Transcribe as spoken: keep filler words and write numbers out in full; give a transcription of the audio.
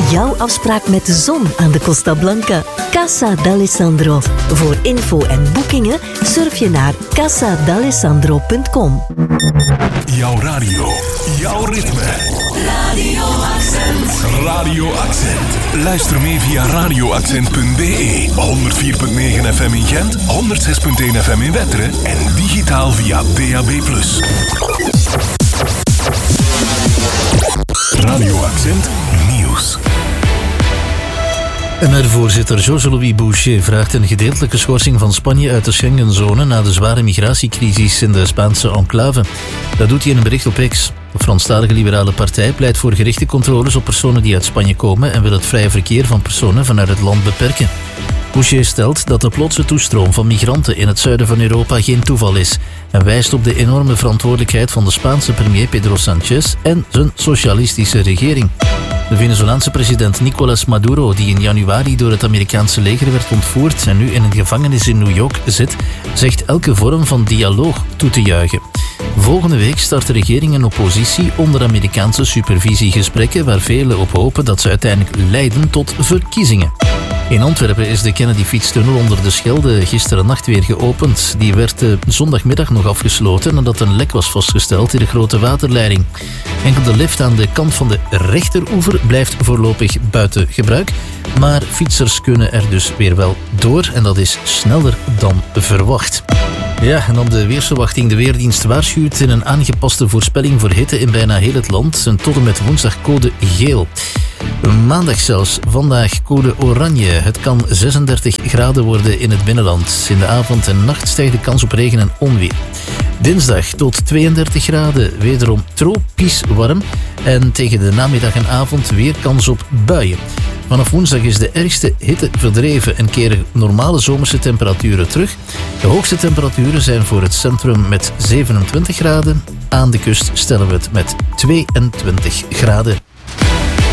jouw afspraak met de zon aan de Costa Blanca. Casa d'Alessandro. Voor info en boekingen surf je naar casa d'alessandro punt com. Jouw radio, jouw ritme. Radio Accent. Radio Accent. Luister mee via radio accent punt b e. honderd vier komma negen F M in Gent, honderd zes komma één F M in Wetteren en digitaal via D A B plus. Radio Accent Nieuws. M R-voorzitter José-Louis Boucher vraagt een gedeeltelijke schorsing van Spanje uit de Schengenzone na de zware migratiecrisis in de Spaanse enclave. Dat doet hij in een bericht op X. De Franstalige Liberale Partij pleit voor gerichte controles op personen die uit Spanje komen en wil het vrije verkeer van personen vanuit het land beperken. Boucher stelt dat de plotse toestroom van migranten in het zuiden van Europa geen toeval is en wijst op de enorme verantwoordelijkheid van de Spaanse premier Pedro Sánchez en zijn socialistische regering. De Venezolaanse president Nicolás Maduro, die in januari door het Amerikaanse leger werd ontvoerd en nu in een gevangenis in New York zit, zegt elke vorm van dialoog toe te juichen. Volgende week start de regering en oppositie onder Amerikaanse supervisiegesprekken waar velen op hopen dat ze uiteindelijk leiden tot verkiezingen. In Antwerpen is de Kennedy-fietstunnel onder de Schelde gisteren nacht weer geopend. Die werd uh, zondagmiddag nog afgesloten nadat een lek was vastgesteld in de grote waterleiding. Enkel de lift aan de kant van de rechteroever blijft voorlopig buiten gebruik. Maar fietsers kunnen er dus weer wel door en dat is sneller dan verwacht. Ja, en dan de weersverwachting. De Weerdienst waarschuwt in een aangepaste voorspelling voor hitte in bijna heel het land. En tot en met woensdag code geel. Maandag zelfs, vandaag code oranje. Het kan zesendertig graden worden in het binnenland. In de avond en nacht stijgt de kans op regen en onweer. Dinsdag tot tweeëndertig graden, wederom tropisch warm. En tegen de namiddag en avond weer kans op buien. Vanaf woensdag is de ergste hitte verdreven en keren normale zomerse temperaturen terug. De hoogste temperaturen zijn voor het centrum met zevenentwintig graden. Aan de kust stellen we het met tweeëntwintig graden.